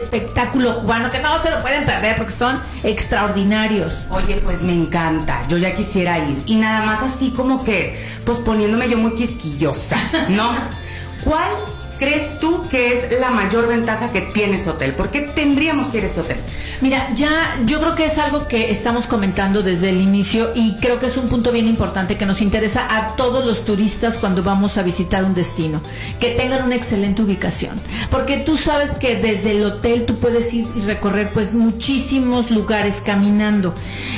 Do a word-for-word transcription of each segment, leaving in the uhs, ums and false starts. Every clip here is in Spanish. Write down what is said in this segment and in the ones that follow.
espectáculo cubano que no se lo pueden perder porque son extraordinarios. Oye, pues me encanta, yo ya quisiera ir. Y nada más así como que, pues poniéndome yo muy quisquillosa, ¿no? ¿Cuál crees tú que es la mayor ventaja que tiene este hotel? ¿Por qué tendríamos que ir a este hotel? Mira, ya yo creo que es algo que estamos comentando desde el inicio y creo que es un punto bien importante que nos interesa a todos los turistas cuando vamos a visitar un destino, que tengan una excelente ubicación, porque tú sabes que desde el hotel tú puedes ir y recorrer pues muchísimos lugares caminando.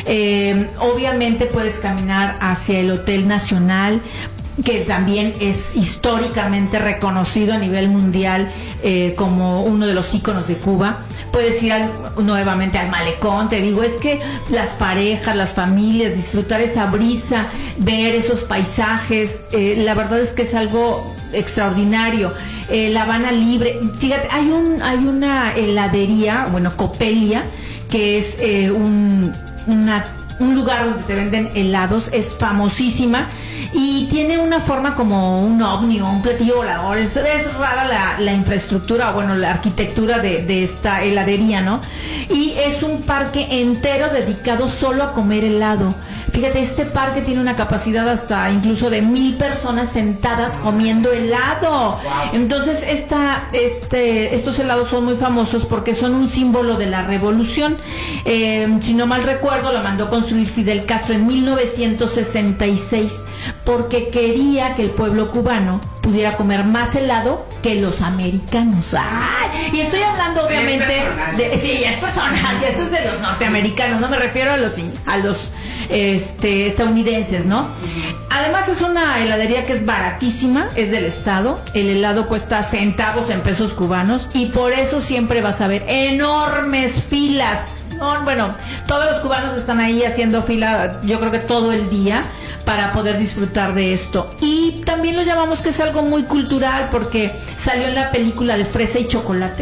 Eh, obviamente puedes caminar hacia el Hotel Nacional, que también es históricamente reconocido a nivel mundial eh, como uno de los íconos de Cuba. Puedes ir al, nuevamente al malecón, te digo, es que las parejas, las familias, disfrutar esa brisa, ver esos paisajes, eh, la verdad es que es algo extraordinario. Eh, La Habana Libre, fíjate, hay un hay una heladería, bueno, Copelia, que es eh, un, una un lugar donde te venden helados, es famosísima y tiene una forma como un ovni o un platillo volador. Es, es rara la, la infraestructura, bueno, la arquitectura de, de esta heladería, ¿no? Y es un parque entero dedicado solo a comer helado. Fíjate, este parque tiene una capacidad hasta incluso de mil personas sentadas comiendo helado. Wow. Entonces, esta, este, estos helados son muy famosos porque son un símbolo de la revolución. Eh, si no mal recuerdo, lo mandó construir Fidel Castro en mil novecientos sesenta y seis porque quería que el pueblo cubano pudiera comer más helado que los americanos. ¡Ay! Y estoy hablando obviamente de, sí, es personal, y esto es de los norteamericanos, no me refiero a los a los este, estadounidenses, ¿no? Además es una heladería que es baratísima, es del estado, el helado cuesta centavos en pesos cubanos y por eso siempre vas a ver enormes filas. No, bueno, todos los cubanos están ahí haciendo fila, yo creo que todo el día, para poder disfrutar de esto. Y también lo llamamos que es algo muy cultural porque salió en la película de Fresa y Chocolate.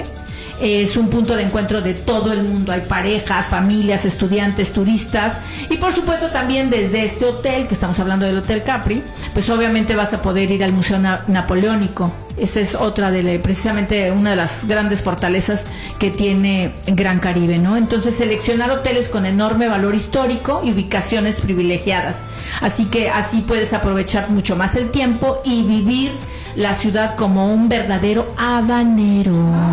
Es un punto de encuentro de todo el mundo. Hay parejas, familias, estudiantes, turistas y por supuesto también desde este hotel, que estamos hablando del Hotel Capri, pues obviamente vas a poder ir al Museo Na- Napoleónico. Esa es otra de la, precisamente una de las grandes fortalezas que tiene Gran Caribe, ¿no? Entonces seleccionar hoteles con enorme valor histórico y ubicaciones privilegiadas. Así que así puedes aprovechar mucho más el tiempo y vivir la ciudad como un verdadero habanero.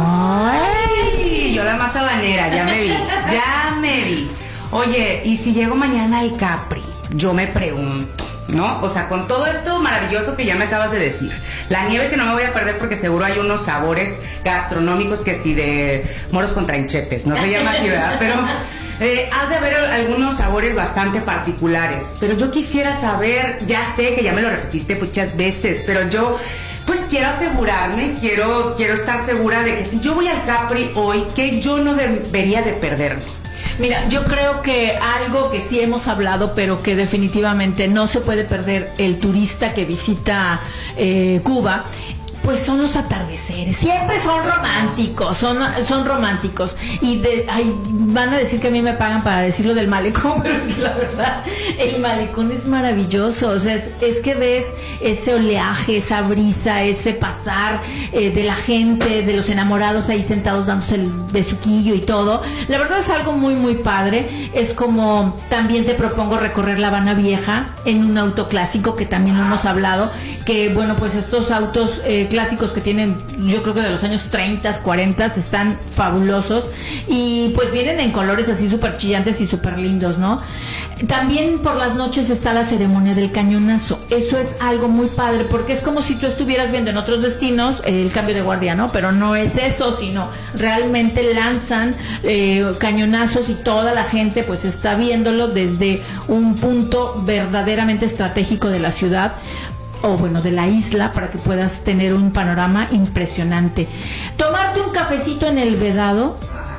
Ay, yo la más habanera, ya me vi, ya me vi. Oye, y si llego mañana al Capri, yo me pregunto, ¿no? O sea, con todo esto maravilloso que ya me acabas de decir, la nieve que no me voy a perder porque seguro hay unos sabores gastronómicos que sí de moros con tranchetes, no se llama así, ¿verdad? Pero eh, ha de haber algunos sabores bastante particulares. Pero yo quisiera saber, ya sé que ya me lo repetiste muchas veces, pero yo pues quiero asegurarme, quiero, quiero estar segura de que si yo voy al Capri hoy, que yo no debería de perderme. Mira, yo creo que algo que sí hemos hablado, pero que definitivamente no se puede perder el turista que visita eh, Cuba, pues son los atardeceres. Siempre son románticos, son, son románticos. Y de, ay, van a decir que a mí me pagan para decirlo del malecón, pero es que la verdad, el malecón es maravilloso. O sea, es, es que ves ese oleaje, esa brisa, ese pasar eh, de la gente, de los enamorados ahí sentados dándose el besuquillo y todo. La verdad es algo muy, muy padre. Es como, también te propongo recorrer La Habana Vieja en un auto clásico, que también lo hemos hablado, que bueno, pues estos autos eh, clásicos que tienen, yo creo que de los años treinta, cuarenta, están fabulosos y pues vienen en colores así súper chillantes y súper lindos, ¿no? También por las noches está la ceremonia del cañonazo. Eso es algo muy padre porque es como si tú estuvieras viendo en otros destinos eh, el cambio de guardia, ¿no? Pero no es eso, sino realmente lanzan eh, cañonazos y toda la gente pues está viéndolo desde un punto verdaderamente estratégico de la ciudad, o bueno, de la isla, para que puedas tener un panorama impresionante. Tomarte un cafecito en el Vedado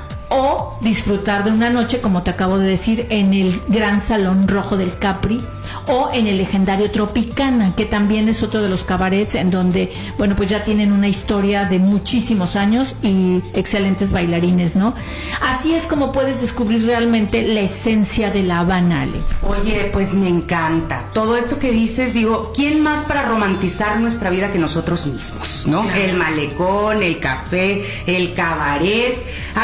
o disfrutar de una noche, como te acabo de decir, en el Gran Salón Rojo del Capri o en el legendario Tropicana, que también es otro de los cabarets en donde, bueno, pues ya tienen una historia de muchísimos años y excelentes bailarines, ¿no? Así es como puedes descubrir realmente la esencia de La Habana, Ale. Oye, pues me encanta. Todo esto que dices, digo, ¿quién más para romantizar nuestra vida que nosotros mismos, ¿no? Claro. El malecón, el café, el cabaret.